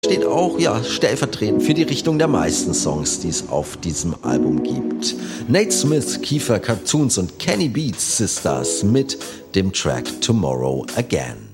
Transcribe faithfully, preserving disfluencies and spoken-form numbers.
steht auch ja stellvertretend für die Richtung der meisten Songs, die es auf diesem Album gibt. Nate Smith, Kiefer Cartoons und Kenny Beats Sisters mit dem Track Tomorrow Again.